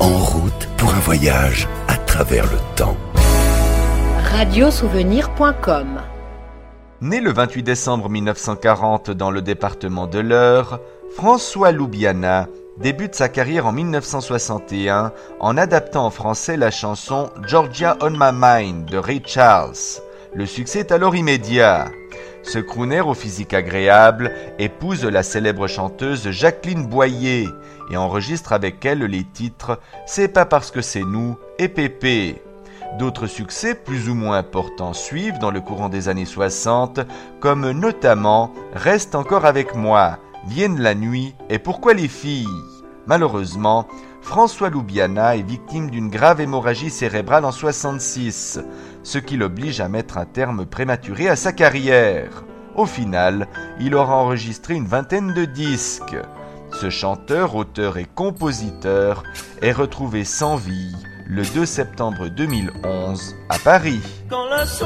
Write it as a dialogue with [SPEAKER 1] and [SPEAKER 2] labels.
[SPEAKER 1] En route pour un voyage à travers le temps.
[SPEAKER 2] Radiosouvenir.com.
[SPEAKER 3] Né le 28 décembre 1940 dans le département de l'Eure, François Loubiana débute sa carrière en 1961 en adaptant en français la chanson « Georgia on my mind » de Ray Charles. Le succès est alors immédiat. Ce crooner au physique agréable épouse la célèbre chanteuse Jacqueline Boyer et enregistre avec elle les titres « C'est pas parce que c'est nous » et « Pépé ». D'autres succès plus ou moins importants suivent dans le courant des années 60, comme notamment « Reste encore avec moi », « Vienne la nuit » et « Pourquoi les filles ?» Malheureusement, François Loubiana est victime d'une grave hémorragie cérébrale en 66, ce qui l'oblige à mettre un terme prématuré à sa carrière. Au final, il aura enregistré une vingtaine de disques. Ce chanteur, auteur et compositeur est retrouvé sans vie le 2 septembre 2011 à Paris.